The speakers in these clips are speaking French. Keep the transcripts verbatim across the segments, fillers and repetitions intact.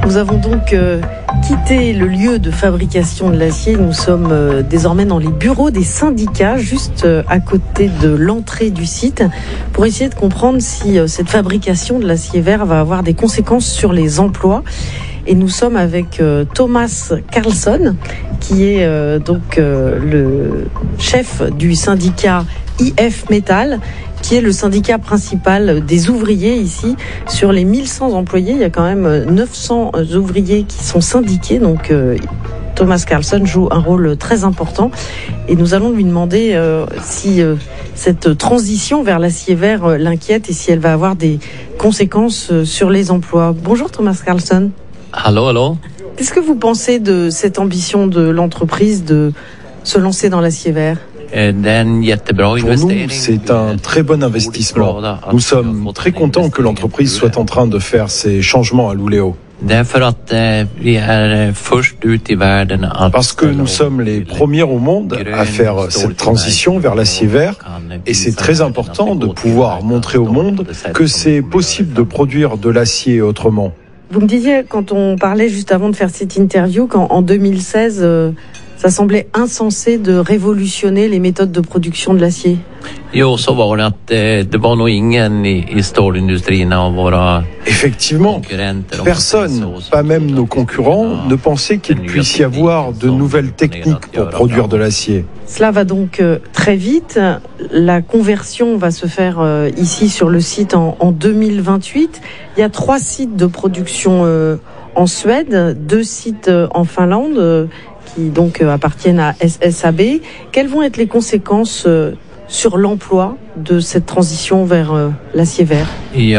Nous avons donc euh, quitté le lieu de fabrication de l'acier. Nous sommes euh, désormais dans les bureaux des syndicats, juste euh, à côté de l'entrée du site, pour essayer de comprendre si euh, cette fabrication de l'acier vert va avoir des conséquences sur les emplois. Et nous sommes avec euh, Thomas Carlson, qui est euh, donc euh, le chef du syndicat I F Metal, qui est le syndicat principal des ouvriers ici. Sur les mille cent employés, il y a quand même neuf cents ouvriers qui sont syndiqués. Donc euh, Thomas Carlson joue un rôle très important. Et nous allons lui demander euh, si euh, cette transition vers l'acier vert euh, l'inquiète et si elle va avoir des conséquences euh, sur les emplois. Bonjour Thomas Carlson. Allô, allô. Qu'est-ce que vous pensez de cette ambition de l'entreprise de se lancer dans l'acier vert ? Pour nous, c'est un très bon investissement. Nous sommes très contents que l'entreprise soit en train de faire ces changements à Luleå. Parce que nous sommes les premiers au monde à faire cette transition vers l'acier vert, et c'est très important de pouvoir montrer au monde que c'est possible de produire de l'acier autrement. Vous me disiez, quand on parlait juste avant de faire cette interview, qu'en deux mille seize, euh, ça semblait insensé de révolutionner les méthodes de production de l'acier. Effectivement, personne, pas même nos concurrents, ne pensait qu'il puisse y avoir de nouvelles techniques pour produire de l'acier. Cela va donc euh, très vite. La conversion va se faire euh, ici sur le site en, en deux mille vingt-huit. Il y a trois sites de production euh, en Suède, deux sites euh, en Finlande, euh, qui donc euh, appartiennent à S S A B. Quelles vont être les conséquences euh, sur l'emploi de cette transition vers euh, l'acier vert? Oui,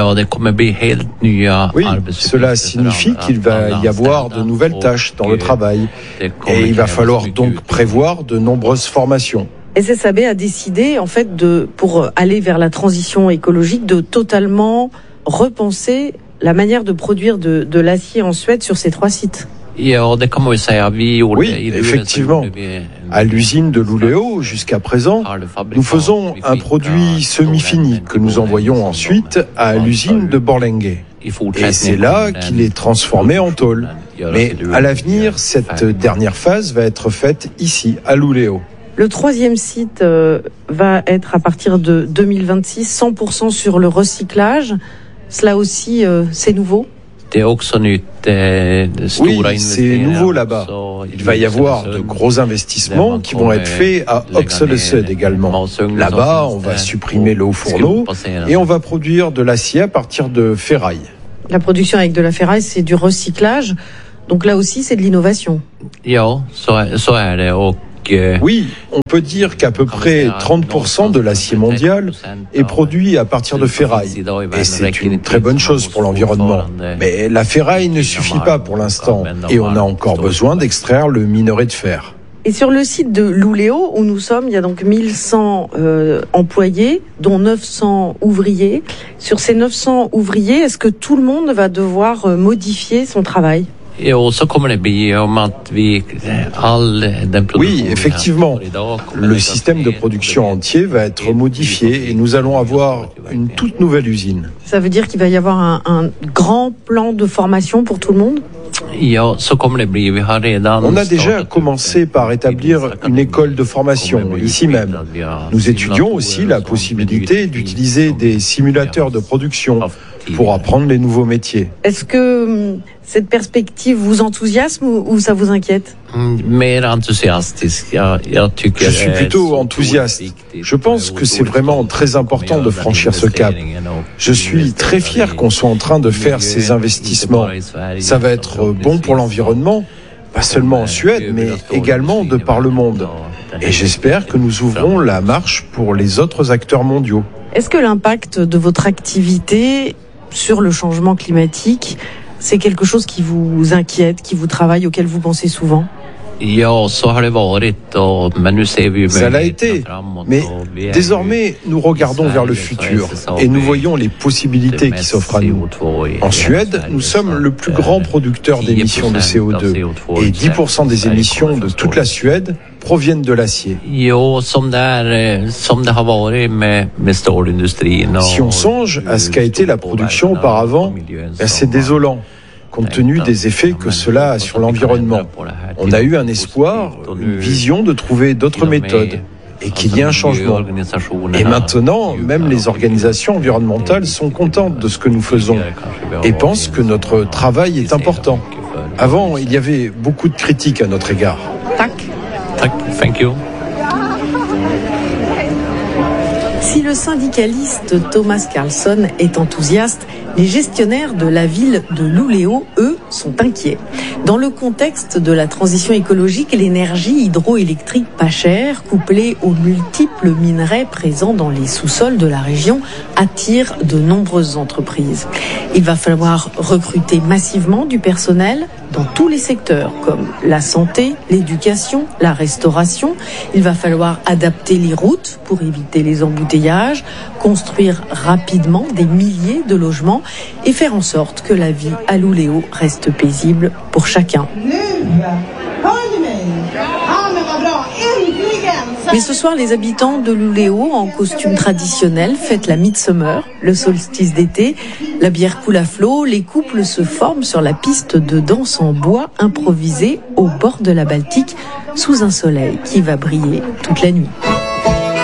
cela signifie qu'il va y avoir de nouvelles tâches dans le travail et il va falloir donc prévoir de nombreuses formations. S S A B a décidé, en fait, de, pour aller vers la transition écologique, de totalement repenser la manière de produire de, de l'acier en Suède sur ces trois sites. Oui, effectivement. À l'usine de Luleå, jusqu'à présent, nous faisons un produit semi-fini que nous envoyons ensuite à l'usine de Borlänge. Et c'est là qu'il est transformé en tôle. Mais à l'avenir, cette dernière phase va être faite ici, à Luleå. Le troisième site euh, va être à partir de deux mille vingt-six, cent pour cent sur le recyclage. Cela aussi, euh, c'est nouveau ? Oui, c'est nouveau là-bas. Il va y avoir de gros investissements qui vont être faits à Oxelösund également. Là-bas, on va supprimer le haut fourneau et on va produire de l'acier à partir de ferraille. La production avec de la ferraille, c'est du recyclage. Donc là aussi, c'est de l'innovation. Oui, on peut dire qu'à peu près trente pour cent de l'acier mondial est produit à partir de ferraille. Et c'est une très bonne chose pour l'environnement. Mais la ferraille ne suffit pas pour l'instant. Et on a encore besoin d'extraire le minerai de fer. Et sur le site de Luleå, où nous sommes, il y a donc mille cent euh, employés, dont neuf cents ouvriers. Sur ces neuf cents ouvriers, est-ce que tout le monde va devoir euh, modifier son travail ? Oui, effectivement. Le système de production entier va être modifié et nous allons avoir une toute nouvelle usine. Ça veut dire qu'il va y avoir un, un grand plan de formation pour tout le monde ? On a déjà commencé par établir une école de formation ici même. Nous étudions aussi la possibilité d'utiliser des simulateurs de production pour apprendre les nouveaux métiers. Est-ce que cette perspective vous enthousiasme ou, ou ça vous inquiète ? Je suis plutôt enthousiaste. Je pense que c'est vraiment très important de franchir ce cap. Je suis très fier qu'on soit en train de faire ces investissements. Ça va être bon pour l'environnement, pas seulement en Suède, mais également de par le monde. Et j'espère que nous ouvrons la marche pour les autres acteurs mondiaux. Est-ce que l'impact de votre activité sur le changement climatique, c'est quelque chose qui vous inquiète, qui vous travaille, auquel vous pensez souvent ? Ça l'a été, mais désormais nous regardons vers le futur et nous voyons les possibilités qui s'offrent à nous. En Suède, nous sommes le plus grand producteur d'émissions de C O deux et dix pour cent des émissions de toute la Suède proviennent de l'acier. Si on songe à ce qu'a été la production auparavant, ben c'est désolant. compte tenu des effets que cela a sur l'environnement. On a eu un espoir, une vision de trouver d'autres méthodes et qu'il y ait un changement. Et maintenant, même les organisations environnementales sont contentes de ce que nous faisons et pensent que notre travail est important. Avant, il y avait beaucoup de critiques à notre égard. Tac. Tac, thank you. Si le syndicaliste Thomas Carlson est enthousiaste, les gestionnaires de la ville de Luleå, eux, sont inquiets. Dans le contexte de la transition écologique, l'énergie hydroélectrique pas chère, couplée aux multiples minerais présents dans les sous-sols de la région, attire de nombreuses entreprises. Il va falloir recruter massivement du personnel dans tous les secteurs, comme la santé, l'éducation, la restauration. Il va falloir adapter les routes pour éviter les embouteillages, construire rapidement des milliers de logements et faire en sorte que la vie à Luleå reste paisible pour chacun. Mais ce soir, les habitants de Luleå, en costume traditionnel, fêtent la Midsummer, le solstice d'été. La bière coule à flot, les couples se forment sur la piste de danse en bois improvisée au bord de la Baltique, sous un soleil qui va briller toute la nuit.